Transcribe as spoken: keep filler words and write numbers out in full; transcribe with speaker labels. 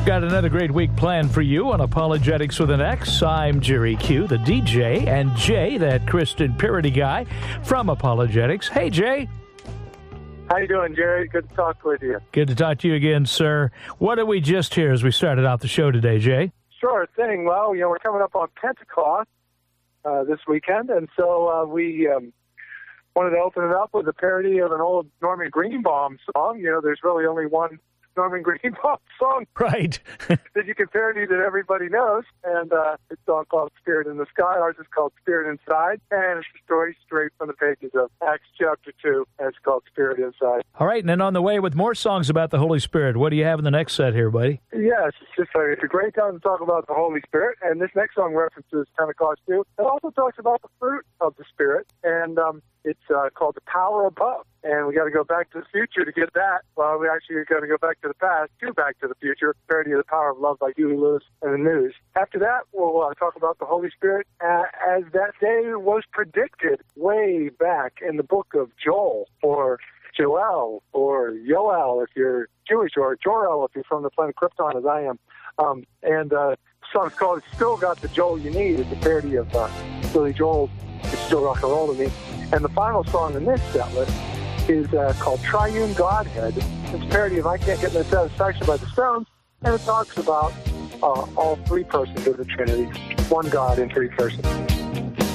Speaker 1: Got another great week planned for you on Apologetics with an X. I'm Jerry Q, the D J, and Jay, that Christian parody guy from Apologetics. Hey, Jay.
Speaker 2: How you doing, Jerry? Good to talk with you.
Speaker 1: Good to talk to you again, sir. What did we just hear as we started out the show today, Jay?
Speaker 2: Sure thing. Well, you know, we're coming up on Pentecost uh, this weekend, and so uh, we um, wanted to open it up with a parody of an old Norman Greenbaum song. You know, there's really only one Norman Greenbaum song
Speaker 1: right.
Speaker 2: that you can parody that everybody knows, and uh, it's a song called Spirit in the Sky. Ours is called Spirit Inside, and it's a story straight from the pages of Acts chapter two, and it's called Spirit Inside.
Speaker 1: All right, and then on the way with more songs about the Holy Spirit. What do you have in the next set here, buddy?
Speaker 2: Yes, it's just a, it's a great time to talk about the Holy Spirit, and this next song references Pentecost too. It also talks about the fruit of the Spirit, and um, it's uh, called The Power Above. And we got to go back to the future to get that. Well, we actually got to go back to the past to Back to the Future, parody of The Power of Love by Huey Lewis and the News. After that, we'll uh, talk about the Holy Spirit uh, as that day was predicted way back in the book of Joel, or Joel, or Yoel if you're Jewish, or Jor-El if you're from the planet Krypton, as I am. Um, and uh, the song's called Still Got the Joel You Need. It's a parody of uh, Billy Joel's It's Still Rock and Roll to Me. And the final song in this set list is uh, called Triune Godhead. It's a parody of I Can't Get No Satisfaction by the Stones, and it talks about uh, all three persons of the Trinity, one God in three persons.